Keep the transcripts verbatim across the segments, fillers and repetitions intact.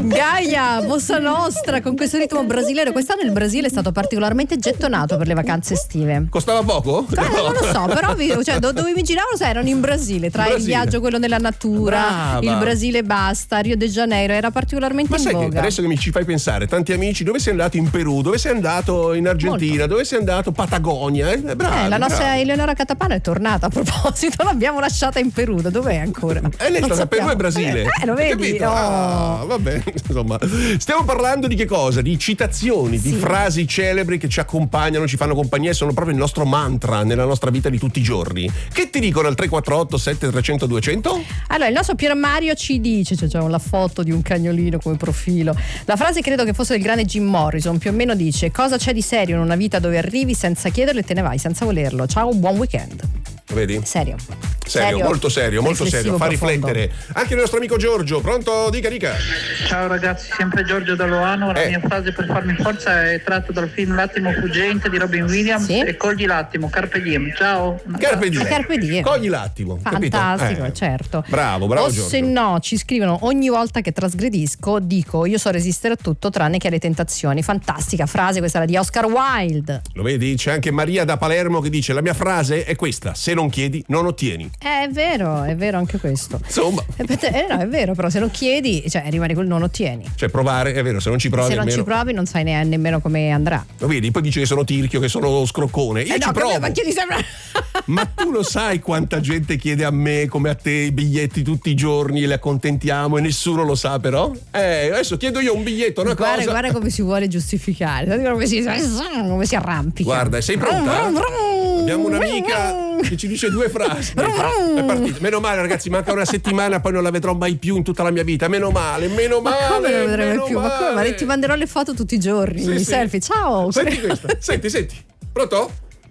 Gaia, Bossa Nostra, con questo ritmo brasiliano. Quest'anno il Brasile è stato particolarmente gettonato per le vacanze estive. Costava poco? Eh, No. non lo so, però vi- cioè, do- dove mi giravano, sai, erano in Brasile, tra Brasile. il viaggio, quello nella natura, Brava. il Brasile basta, Rio de Janeiro, era particolarmente Ma in sai che voga. adesso che mi ci fai pensare, tanti amici, dove sei andato in Perù, dove sei andato in Argentina, Molto. dove sei andato Patagonia, eh? Bravi, Eh, la nostra bravi. Eleonora Catapano è tornata a proposito, l'abbiamo lasciata in Perù, da dov'è ancora? Eh, lei è Non stata a Perù sappiamo. e Brasile. Eh, lo Hai vedi? capito? Oh. Ah, vabbè, insomma. Stiamo parlando di che cosa? Di citazioni, di Sì. frasi celebri che ci accompagnano, ci fanno compagnia e sono proprio il nostro mantra nella nostra vita di tutti i giorni. Che ti dicono al tre quattro otto sette tre zero zero due zero zero? Allora, il nostro Pier Mario ci dice, cioè, c'è la foto di un cagnolino come profilo. La frase credo che fosse del grande Jim Morrison, più o meno dice: cosa c'è di serio in una vita dove arrivi senza chiederlo e te ne vai senza volerlo? Ciao, buon weekend. Lo vedi? Serio. Serio, molto serio, molto serio, riflessivo, fa profondo. riflettere. Anche il nostro amico Giorgio, pronto? Dica, dica. Ciao ragazzi, sempre Giorgio da Loano. La Eh. mia frase per farmi forza è tratto dal film L'attimo fuggente di Robin Williams. Sì. E cogli l'attimo, carpe diem. Ciao. Carpe diem. Carpe diem. Cogli l'attimo. capito? Fantastico, Eh. certo. Bravo, bravo o Giorgio. se no ci scrivono: ogni volta che trasgredisco dico io so resistere a tutto tranne che alle tentazioni. Fantastica frase, questa era di Oscar Wilde. Lo vedi? C'è anche Maria da Palermo che dice: la mia frase è questa: se non chiedi non ottieni. Eh, È vero, è vero anche questo. Insomma, Eh, per te- eh, no, è vero, però se non chiedi, cioè rimani col non ottieni. cioè provare, è vero, se non ci provi Se non almeno. ci provi non sai ne- nemmeno come andrà. Lo vedi? Poi dice che sono tirchio, che sono scroccone. Io Eh ci no, provo. capito, ma chiedi sempre. Ma tu lo sai quanta gente chiede a me come a te i biglietti tutti i giorni e li accontentiamo e nessuno lo sa però? Eh, adesso chiedo io un biglietto, una Guarda, cosa. guarda come si vuole giustificare, senti come si, come si arrampica. Guarda, sei pronta? Abbiamo un'amica che ci dice due frasi. Ecco, è partita. Meno male ragazzi, manca una settimana, poi non la vedrò mai più in tutta la mia vita. Meno male, meno Ma male. come non lo vedremo meno più? Ma come? Ma male. ti manderò le foto tutti i giorni, Sì, i sì. selfie. Ciao. Senti questa, senti, senti. Pronto?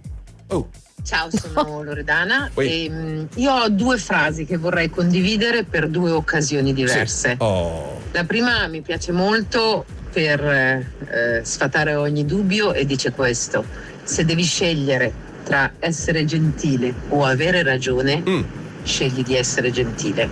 Oh. Ciao, sono Loredana Oi. e mm, io ho due frasi che vorrei condividere per due occasioni diverse. Sì. Oh. La prima mi piace molto per eh, sfatare ogni dubbio e dice questo: se devi scegliere tra essere gentile o avere ragione, Mm. scegli di essere gentile.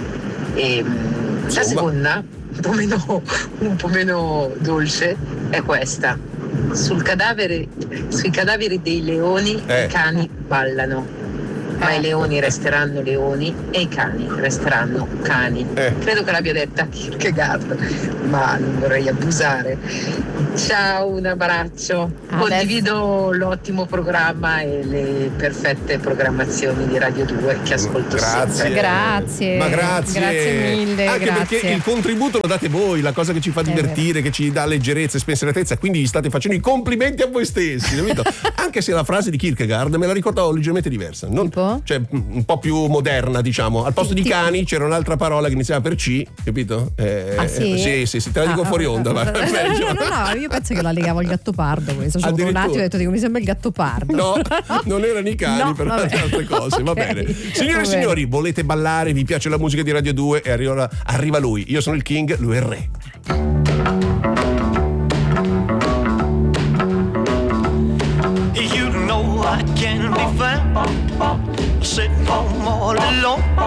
E, mm, la Insomma. seconda, un po' meno, un po' meno dolce, è questa: sul cadavere, sui cadaveri dei leoni Eh. i cani ballano, ma i leoni resteranno leoni e i cani resteranno cani. Eh. Credo che l'abbia detta Kierkegaard, ma non vorrei abusare. Ciao, un abbraccio. Adesso- Condivido l'ottimo programma e le perfette programmazioni di Radio due che ascolto Grazie. sempre. Grazie. Ma grazie. Grazie mille, Anche grazie. perché il contributo lo date voi, la cosa che ci fa divertire, che ci dà leggerezza e spensieratezza, quindi vi state facendo i complimenti a voi stessi, capito? Anche se la frase di Kierkegaard me la ricordavo leggermente diversa. Non, Tipo? cioè un po' più moderna, diciamo. Al posto di Tipo? cani c'era un'altra parola che iniziava per C, capito? Eh, Ah, sì? Sì, sì, sì, te la dico Ah, fuori ah, onda. ah, va, ah, meglio. no, no, no, io penso che la legavo al Gattopardo questo. Cioè, per un Addirittura. attimo ho detto, dico, mi sembra il Gattopardo. No, non erano i cani, No, per vabbè. tante altre cose, va Ok, bene. va Signore e bene. signori, volete ballare, vi piace la musica di Radio due e arriva, arriva lui. Io sono il King, lui è il re. You know I can be found sitting home all alone.